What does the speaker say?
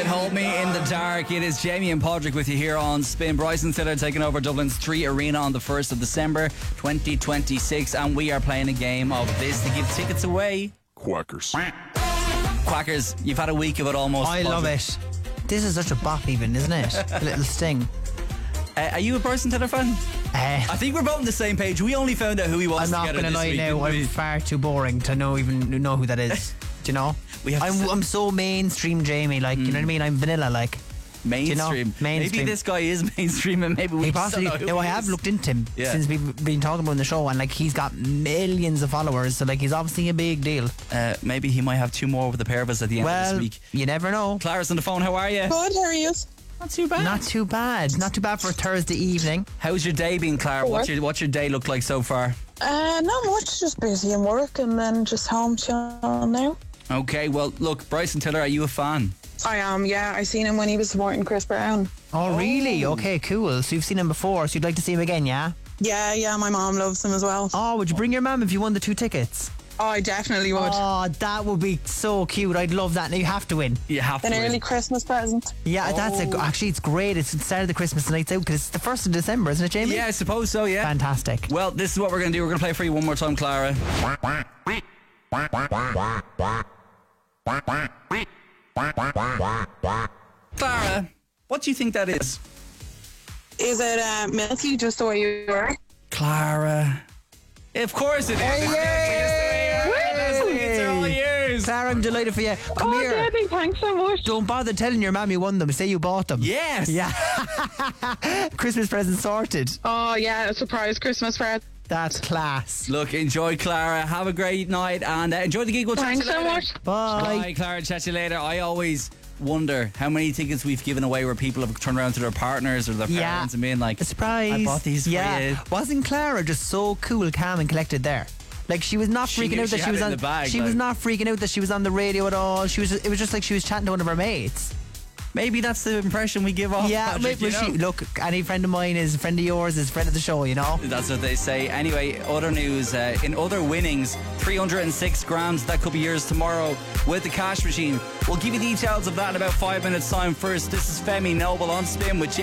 it, Hold Me in the Dark. It is Jamie and Podrick with you here on Spin. Bryson Tiller taking over Dublin's 3 Arena on the 1st of December 2026, and we are playing a game of this to give tickets away. Quackers. Quackers, you've had a week of it almost. I love it. This is such a bop even, isn't it? A little sting. Are you a Bryson Tiller fan? I think we're both on the same page. We only found out who he was. I'm not going to lie now, I'm far too boring to know who that is. Do you know? I'm so mainstream, Jamie. Like, you know what I mean? I'm vanilla, like. Mainstream. You know? Mainstream. Maybe this guy is mainstream, and maybe we possibly. don't know who No, I he have is. looked into him since we've been talking about him on the show, and like he's got millions of followers, so like he's obviously a big deal. Maybe he might have 2 more with the pair of us at the end of this week. You never know. Clara's on the phone. How are you? Good, how are you? Not too bad. Not too bad. Not too bad for a Thursday evening. How's your day been, Clara? What's your day look like so far? Not much, just busy in work and then just home chilling now. Okay, well, look, Bryson Tiller, are you a fan? I am, yeah. I seen him when he was supporting Chris Brown. Oh, really? Okay, cool. So you've seen him before, so you'd like to see him again, yeah? Yeah, my mom loves him as well. Oh, would you bring your mum if you won the 2 tickets? Oh, I definitely would. Oh, that would be so cute. I'd love that. Now you have to win. You have to An win. early Christmas present. Yeah, actually, it's great. It's the start of the Christmas nights out because it's the 1st of December, isn't it, Jamie? Yeah, I suppose so, yeah. Fantastic. Well, this is what we're going to do. We're going to play for you one more time, Clara. Clara, what do you think that is? Is it milky just the way you are? Clara. Of course it is. It's all yours. Clara, I'm delighted for you. Come here. Daddy, thanks so much. Don't bother telling your mum you won them. Say you bought them. Yes. Yeah. Christmas present sorted. Oh, yeah, a surprise Christmas present. That's class. Look, enjoy, Clara. Have a great night and enjoy the gig. We'll chat to Thanks you so later. much. Bye. Bye, Clara. Chat to you later. I always wonder how many tickets we've given away where people have turned around to their partners or their parents and been like, a surprise. I bought these for you. Wasn't Clara just so cool, calm and collected there? Like she was not She freaking knew out that she she had was it in on the bag, she was not freaking out that she was on the radio at all. It was just like she was chatting to one of her mates. Maybe that's the impression we give off. Yeah, Patrick, maybe look, any friend of mine is a friend of yours, is a friend of the show, you know? That's what they say. Anyway, other news. In other winnings, 306 grand. That could be yours tomorrow with the cash machine. We'll give you details of that in about 5 minutes' time. First, this is Femi Noble on Spin with Jay.